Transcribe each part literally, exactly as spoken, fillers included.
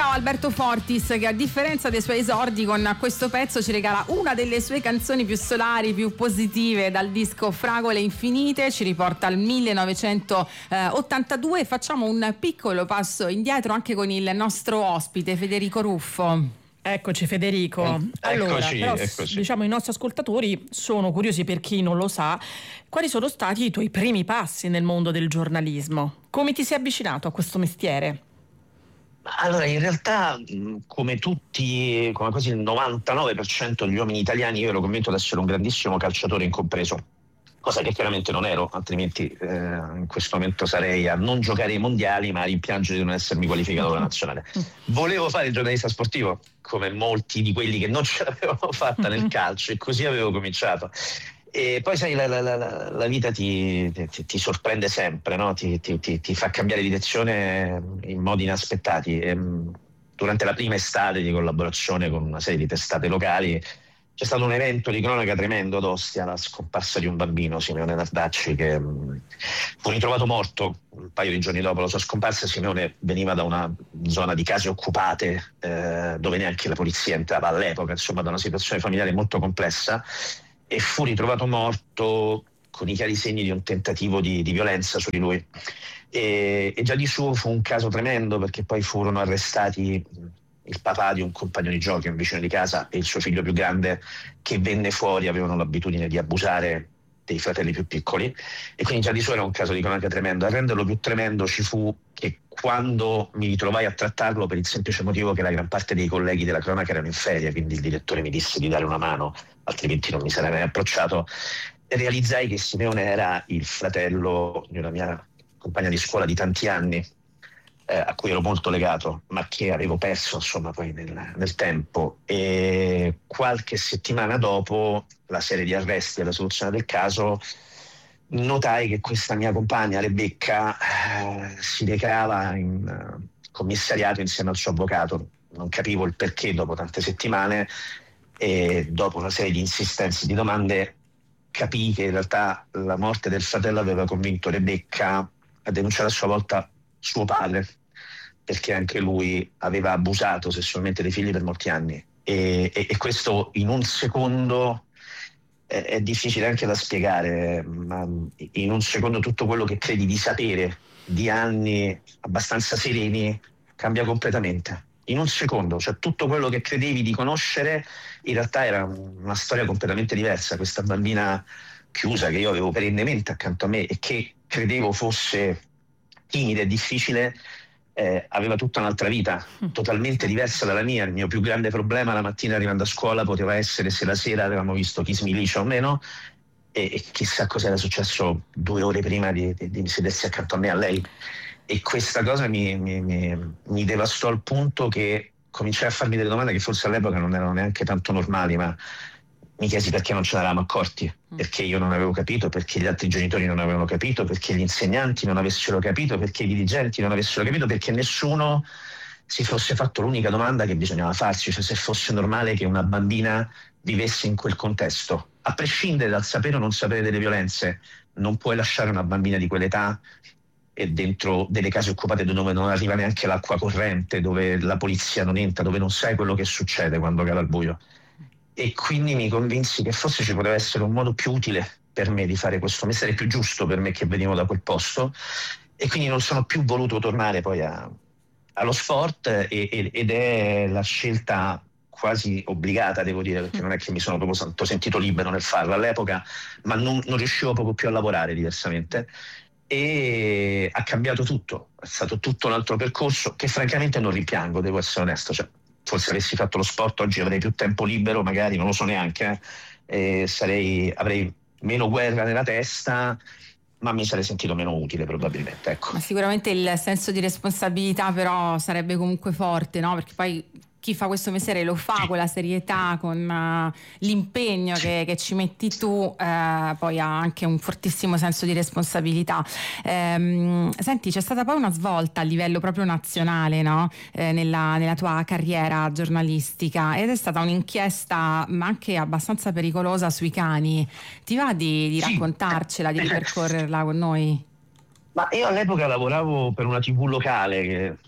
Ciao Alberto Fortis, che a differenza dei suoi esordi con questo pezzo ci regala una delle sue canzoni più solari, più positive, dal disco Fragole Infinite, ci riporta al millenovecentottantadue e facciamo un piccolo passo indietro anche con il nostro ospite Federico Ruffo. Eccoci Federico. Eh, allora, eccoci, però, eccoci. diciamo i nostri ascoltatori sono curiosi, per chi non lo sa, quali sono stati i tuoi primi passi nel mondo del giornalismo? Come ti sei avvicinato a questo mestiere? Allora, in realtà, come tutti, come quasi il novantanove per cento degli uomini italiani, io ero convinto di essere un grandissimo calciatore incompreso, cosa che chiaramente non ero, altrimenti eh, in questo momento sarei a non giocare ai mondiali, ma a rimpiangere di non essermi qualificato alla nazionale. Volevo fare il giornalista sportivo, come molti di quelli che non ce l'avevano fatta nel calcio, e così avevo cominciato. E poi sai, la, la, la, la vita ti, ti, ti sorprende sempre, no? ti, ti, ti, ti fa cambiare direzione in modi inaspettati. E, durante la prima estate di collaborazione con una serie di testate locali c'è stato un evento di cronaca tremendo ad Ostia, la scomparsa di un bambino, Simeone Nardacci, che mh, fu ritrovato morto un paio di giorni dopo la sua scomparsa. Simeone veniva da una zona di case occupate eh, dove neanche la polizia entrava all'epoca, insomma da una situazione familiare molto complessa, e fu ritrovato morto con i chiari segni di un tentativo di, di violenza su di lui. E, e già di suo fu un caso tremendo, perché poi furono arrestati il papà di un compagno di giochi, un vicino di casa, e il suo figlio più grande, che venne fuori, avevano l'abitudine di abusare dei fratelli più piccoli, e quindi già di suo era un caso di cronaca tremendo. A renderlo più tremendo ci fu che quando mi ritrovai a trattarlo, per il semplice motivo che la gran parte dei colleghi della cronaca erano in ferie, quindi il direttore mi disse di dare una mano, altrimenti non mi sarei mai approcciato, realizzai che Simeone era il fratello di una mia compagna di scuola di tanti anni, eh, a cui ero molto legato, ma che avevo perso insomma poi nel, nel tempo. E qualche settimana dopo la serie di arresti e la soluzione del caso, notai che questa mia compagna Rebecca eh, si recava in uh, commissariato insieme al suo avvocato. Non capivo il perché dopo tante settimane, e dopo una serie di insistenze e di domande capii che in realtà la morte del fratello aveva convinto Rebecca a denunciare a sua volta suo padre, perché anche lui aveva abusato sessualmente dei figli per molti anni. E, e, e questo in un secondo è, è difficile anche da spiegare, ma in un secondo tutto quello che credi di sapere di anni abbastanza sereni cambia completamente. In un secondo, cioè tutto quello che credevi di conoscere in realtà era una storia completamente diversa. Questa bambina chiusa che io avevo perennemente accanto a me e che credevo fosse timida e difficile, eh, aveva tutta un'altra vita, totalmente diversa dalla mia. Il mio più grande problema la mattina arrivando a scuola poteva essere se la sera avevamo visto Kiss Me Licia o meno, e, e chissà cos'era successo due ore prima di, di, di sedersi accanto a me, a lei. E questa cosa mi, mi, mi, mi devastò al punto che cominciai a farmi delle domande che forse all'epoca non erano neanche tanto normali, ma mi chiesi perché non ce ne eravamo accorti, perché io non avevo capito, perché gli altri genitori non avevano capito, perché gli insegnanti non avessero capito, perché i dirigenti non avessero capito, perché nessuno si fosse fatto l'unica domanda che bisognava farsi, cioè se fosse normale che una bambina vivesse in quel contesto. A prescindere dal sapere o non sapere delle violenze, non puoi lasciare una bambina di quell'età e dentro delle case occupate dove non arriva neanche l'acqua corrente, dove la polizia non entra, dove non sai quello che succede quando cala il buio. E quindi mi convinsi che forse ci poteva essere un modo più utile per me di fare questo mestiere, più giusto per me che venivo da quel posto, e quindi non sono più voluto tornare poi a, allo sport, e, e, ed è la scelta quasi obbligata, devo dire, perché non è che mi sono proprio tanto sentito libero nel farlo all'epoca, ma non, non riuscivo proprio più a lavorare diversamente. E ha cambiato tutto, è stato tutto un altro percorso che francamente non rimpiango, devo essere onesto, cioè, forse avessi fatto lo sport oggi avrei più tempo libero, magari non lo so neanche, eh, e sarei, avrei meno guerra nella testa, ma mi sarei sentito meno utile probabilmente, ecco. Ma sicuramente il senso di responsabilità però sarebbe comunque forte, no? Perché poi chi fa questo mestiere lo fa con la serietà, con uh, l'impegno che, che ci metti tu, uh, poi ha anche un fortissimo senso di responsabilità. Um, senti, c'è stata poi una svolta a livello proprio nazionale, no? Eh, nella, nella tua carriera giornalistica, ed è stata un'inchiesta ma anche abbastanza pericolosa sui cani. Ti va di, di Sì. raccontarcela, di ripercorrerla con noi? Ma io all'epoca lavoravo per una tivù locale che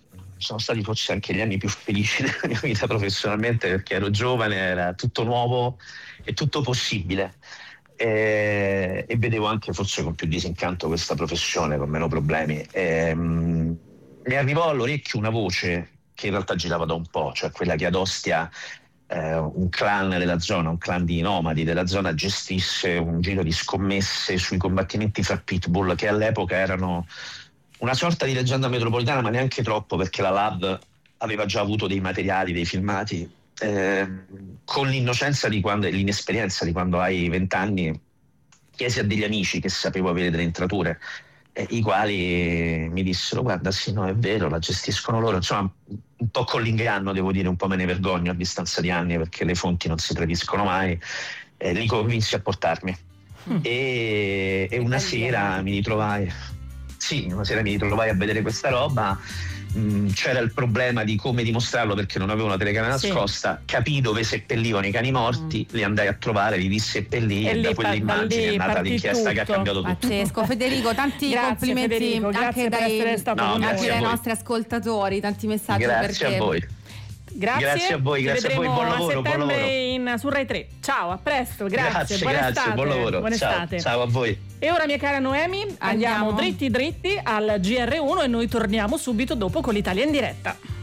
sono stati forse anche gli anni più felici della mia vita professionalmente, perché ero giovane, era tutto nuovo e tutto possibile. E, e vedevo anche forse con più disincanto questa professione, con meno problemi. E, mh, mi arrivò all'orecchio una voce che in realtà girava da un po', cioè quella che ad Ostia eh, un clan della zona, un clan di nomadi della zona gestisse un giro di scommesse sui combattimenti fra pitbull, che all'epoca erano una sorta di leggenda metropolitana, ma neanche troppo, perché la Lab aveva già avuto dei materiali, dei filmati. Eh, con l'innocenza di quando, e l'inesperienza di quando hai vent'anni, chiesi a degli amici che sapevo avere delle entrature, eh, i quali mi dissero: guarda, sì, no, è vero, la gestiscono loro. Insomma, un po' con l'inganno, devo dire, un po' me ne vergogno a distanza di anni, perché le fonti non si tradiscono mai. Eh, li convinsi a portarmi. Mm. E, e una sera mi ritrovai, sì, una sera mi ritrovai a vedere questa roba. C'era il problema di come dimostrarlo, perché non avevo una telecamera nascosta. Sì. Capii dove seppellivano i cani morti, mm. li andai a trovare, li disseppellì, e, e da quelle immagini è nata l'inchiesta che ha cambiato tutto. Pazzesco. Federico, tanti grazie, complimenti Federico, anche dai, no, anche dai nostri ascoltatori, tanti messaggi. Grazie perché... a voi. Grazie, grazie a voi, grazie a voi, buon lavoro, buon lavoro. In, su Rai tre. Ciao, a presto, grazie, grazie, buona grazie estate, buon lavoro. Buona ciao, estate. Ciao a voi. E ora, mia cara Noemi, andiamo, andiamo dritti dritti al G R uno e noi torniamo subito dopo con l'Italia in diretta.